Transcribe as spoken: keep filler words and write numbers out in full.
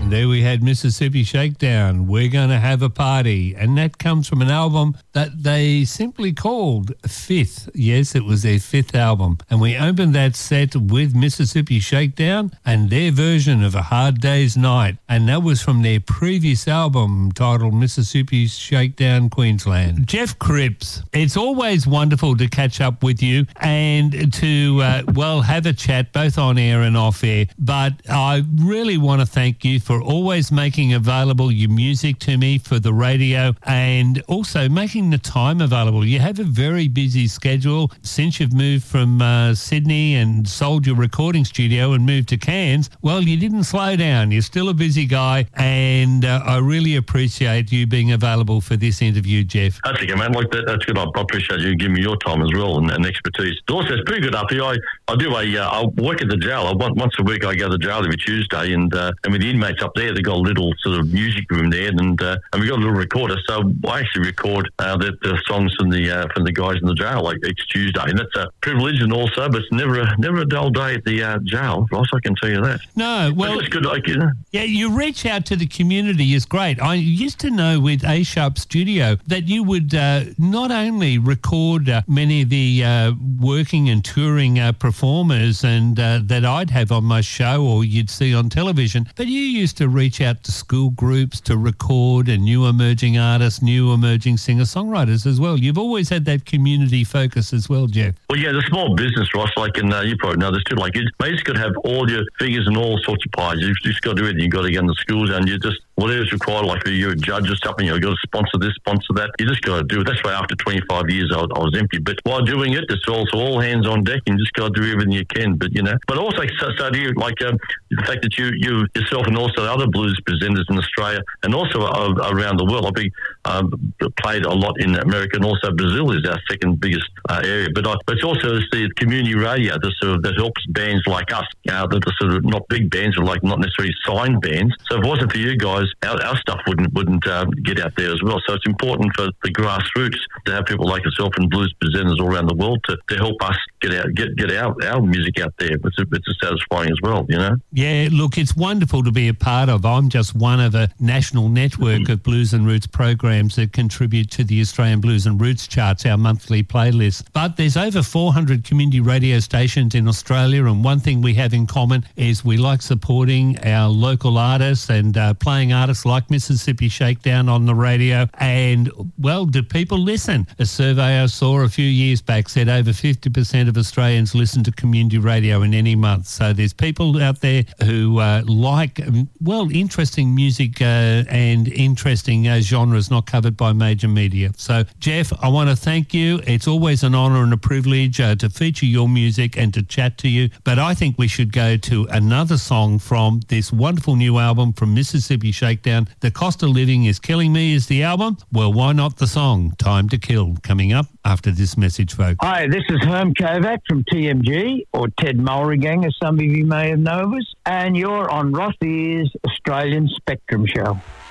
There we had Mississippi Shakedown, We're Gonna Have a Party. And that comes from an album that they simply called Fifth. Yes, it was their fifth album. And we opened that set with Mississippi Shakedown and their version of A Hard Day's Night. And that was from their previous album titled Mississippi Shakedown Queensland. Jeff Cripps, it's always wonderful to catch up with you and to, uh, well, have a chat both on air and off air. But I really want to thank you for always making available your music to me for the radio and also making the time available. You have a very busy schedule since you've moved from uh, Sydney and sold your recording studio and moved to Cairns. Well, you didn't slow down. You're still a busy guy, and uh, I really appreciate you being available for this interview, Jeff. That's okay, man. Like that, that's good. I appreciate you giving me your time as well and, and expertise. Also, it's pretty good up here. I, I do a, uh, I work at the jail. I, once a week I go to the jail every Tuesday, and uh, and with the inmates up there, they've got a little sort of music room there, and uh, and we've got a little recorder. So I actually record uh, the, the songs from the uh, from the guys in the jail like each Tuesday, and that's a privilege, and also, but it's never a, never a dull day at the uh, jail, Ross. I can tell you that. No, well, it's good, like, you know. Yeah, you reach out to the community is great. I used to know with A Sharp Studio that you would uh, not only record uh, many of the uh, working and touring uh, performers and uh, that I'd have on my show or you'd see on television, but you used to reach out to school groups to record and new emerging artists, new emerging singer-songwriters as well. You've always had that community focus as well, Jeff. Well, yeah, the small business, Ross, like, and uh, you probably know this too, like, you just got to have all your figures and all sorts of pies. You've just got to do everything. You've got to get in the schools and you just, whatever's required, like you're a judge or something, you've got to sponsor this, sponsor that. You just got to do it. That's why after twenty-five years, I was, I was empty. But while doing it, it's also all hands on deck and you just got to do everything you can. But, you know, but also, so, so do you, like, um, the fact that you, you yourself and also the other blues presenters in Australia and also uh, around the world. I've been, um, played a lot in America and also Brazil is our second biggest uh, area. But, uh, but it's also it's the community radio that sort of that helps bands like us, uh, that are sort of not big bands or like not necessarily signed bands. So if it wasn't for you guys, our, our stuff wouldn't wouldn't um, get out there as well. So it's important for the grassroots to have people like yourself and blues presenters all around the world to, to help us get out get get our, our music out there. It's, it's satisfying as well, you know. Yeah, look, it's wonderful to be a part of. I'm just one of a national network mm-hmm. of Blues and Roots programs that contribute to the Australian Blues and Roots charts, our monthly playlist. But there's over four hundred community radio stations in Australia, and one thing we have in common is we like supporting our local artists and uh, playing artists like Mississippi Shakedown on the radio. And, well, do people listen? A survey I saw a few years back said over fifty percent of Australians listen to community radio in any month. So there's people out there who uh, like, well, interesting music uh, and interesting uh, genres not covered by major media. So, Jeff, I want to thank you. It's always an honour and a privilege uh, to feature your music and to chat to you. But I think we should go to another song from this wonderful new album from Mississippi Shakedown. The Cost of Living is Killing Me is the album. Well, why not the song Time to Kill, coming up after this message, folks. Hi, this is Herm Kovac from T M G, or Ted Mulrigang, as some of you may have known us, and you're on Rossi's Australian Spectrum Show.